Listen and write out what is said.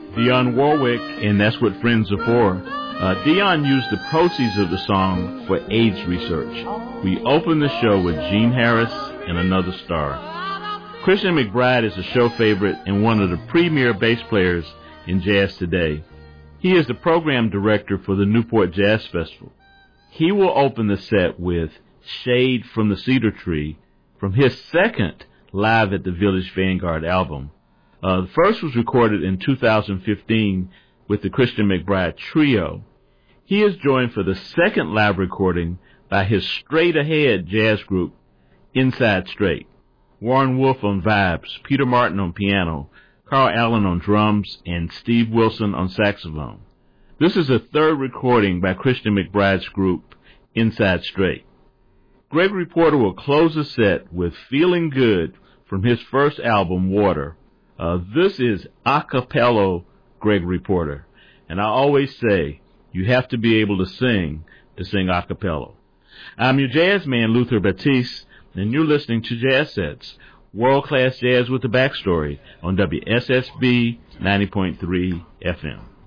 Dionne Warwick, and That's What Friends Are For. Dionne used the proceeds of the song for AIDS research. We open the show with Gene Harris and Another Star. Christian McBride is a show favorite and one of the premier bass players in jazz today. He is the program director for the Newport Jazz Festival. He will open the set with Shade from the Cedar Tree from his second Live at the Village Vanguard album. The first was recorded in 2015 with the Christian McBride Trio. He is joined for the second live recording by his straight ahead jazz group, Inside Straight. Warren Wolf on vibes, Peter Martin on piano, Carl Allen on drums, and Steve Wilson on saxophone. This is the third recording by Christian McBride's group, Inside Straight. Gregory Porter will close the set with Feeling Good from his first album, Water. This is a cappella Gregory Porter. And I always say, you have to be able to sing a cappella. I'm your jazz man, Luther Batiste, and you're listening to Jazz Sets, world-class jazz with a backstory on WSSB 90.3 FM.